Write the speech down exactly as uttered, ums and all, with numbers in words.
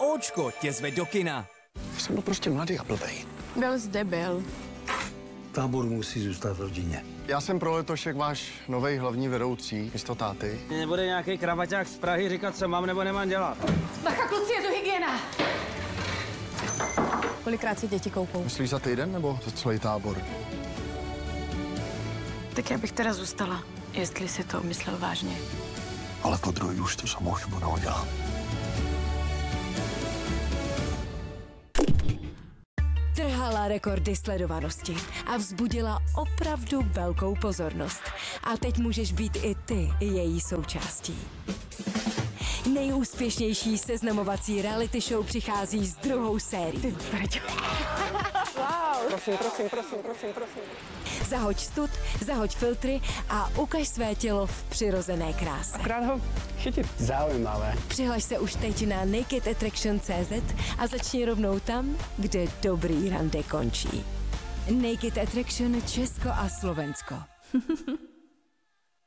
Óčko tě zve do kina. Jsem byl prostě mladý a blbej. Byl zde byl. Tábor musí zůstat v rodině. Já jsem pro letošek váš novej hlavní vedoucí, místo táty. Nebude nějaký kravaťák z Prahy říkat, co mám nebo nemám dělat. Bacha, kluci, je tu hygiena. Kolikrát si děti koupou? Myslíš za týden nebo za celý tábor? Tak já bych teda zůstala, jestli si to myslel vážně. Ale po druhý už to samou chybu neudělám. Trhala rekordy sledovanosti a vzbudila opravdu velkou pozornost. A teď můžeš být i ty její součástí. Nejúspěšnější seznamovací reality show přichází s druhou sérií. Wow. Prosím, prosím, prosím, prosím, prosím. Zahoď stud, zahoď filtry a ukaž své tělo v přirozené kráse. Akorát ho chytit. Zaujímavé. Přihlaš se už teď na naked attraction tečka cé zet a začni rovnou tam, kde dobrý rande končí. Naked Attraction Česko a Slovensko.